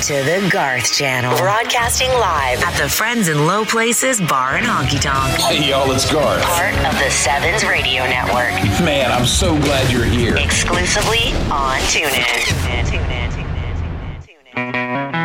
to the Garth Channel. Broadcasting live at the Friends in Low Places Bar and Honky Tonk. Hey, y'all, it's Garth. Part of the Sevens Radio Network. Man, I'm so glad you're here. Exclusively on TuneIn.